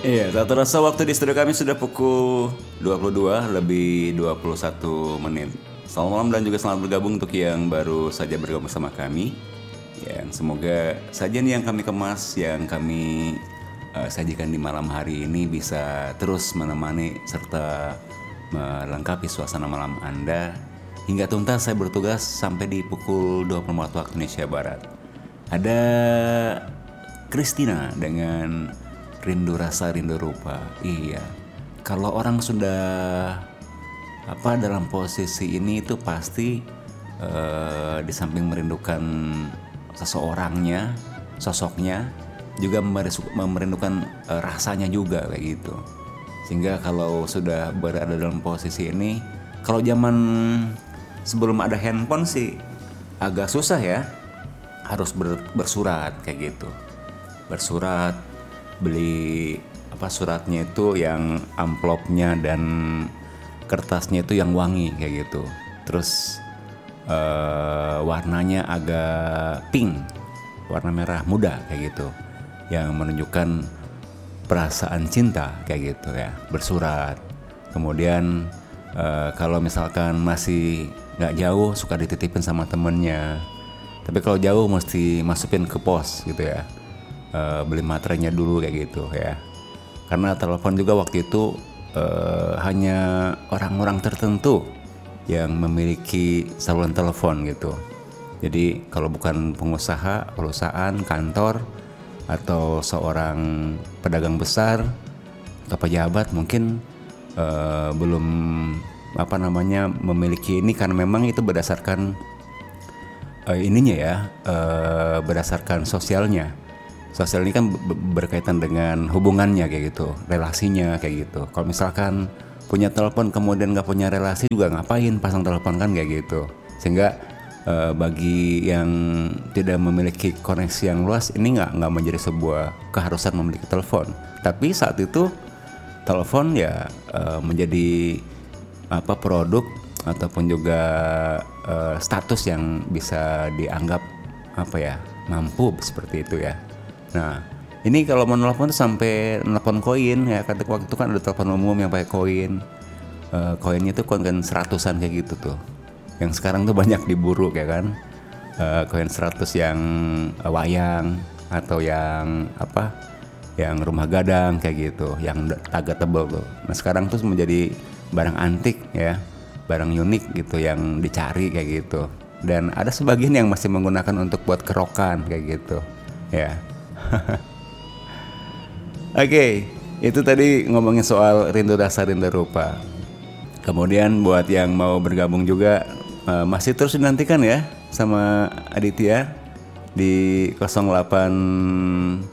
Iya, tak terasa waktu di studio kami sudah pukul 22 lebih 21 menit. Selamat malam dan juga selamat bergabung untuk yang baru saja bergabung sama kami. Yang semoga sajian yang kami kemas, yang kami sajikan di malam hari ini bisa terus menemani serta melengkapi suasana malam Anda. Hingga tuntas saya bertugas sampai di pukul 24 waktu Indonesia Barat. Ada Christina dengan Rindu Rasa Rindu Rupa. Iya, kalau orang sudah dalam posisi ini itu pasti di samping merindukan seseorangnya, sosoknya, juga merindukan rasanya juga kayak gitu. Sehingga kalau sudah berada dalam posisi ini, kalau zaman sebelum ada handphone sih agak susah ya, harus bersurat kayak gitu. Bersurat, beli suratnya itu yang amplopnya dan kertasnya itu yang wangi kayak gitu. Terus warnanya agak pink, warna merah muda kayak gitu, yang menunjukkan perasaan cinta kayak gitu ya. Bersurat. Kemudian kalau misalkan masih nggak jauh, suka dititipin sama temennya. Tapi kalau jauh mesti masukin ke pos gitu ya. Beli materainya dulu kayak gitu ya. Karena telepon juga waktu itu hanya orang-orang tertentu yang memiliki saluran telepon gitu. Jadi kalau bukan pengusaha, perusahaan, kantor, atau seorang pedagang besar atau pejabat mungkin belum memiliki ini, karena memang itu berdasarkan berdasarkan sosialnya. Sosial ini kan berkaitan dengan hubungannya kayak gitu, relasinya kayak gitu. Kalau misalkan punya telepon kemudian nggak punya relasi juga ngapain pasang telepon kan kayak gitu. Sehingga bagi yang tidak memiliki koneksi yang luas ini nggak menjadi sebuah keharusan memiliki telepon. Tapi saat itu telepon ya menjadi produk ataupun juga status yang bisa dianggap mampu seperti itu ya. Nah, ini kalau mau nelpon tuh sampai nelpon koin ya, kan waktu itu kan ada telepon umum yang pakai koin. Koinnya tuh koin 100-an kayak gitu tuh. Yang sekarang tuh banyak diburu kayak kan. Koin 100 yang wayang atau yang yang rumah gadang kayak gitu, yang agak tebal tuh. Nah, sekarang tuh menjadi barang antik ya, barang unik gitu yang dicari kayak gitu. Dan ada sebagian yang masih menggunakan untuk buat kerokan kayak gitu ya. Oke, itu tadi ngomongin soal Rindu Rasa Rindu Rupa. Kemudian buat yang mau bergabung juga masih terus dinantikan ya sama Aditya di 08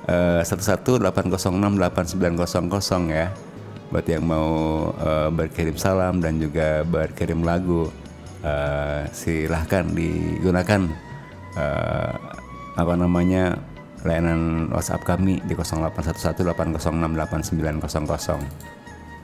11 806 8900 ya. Buat yang mau berkirim salam dan juga berkirim lagu, silahkan digunakan layanan WhatsApp kami di 0811 806 8900.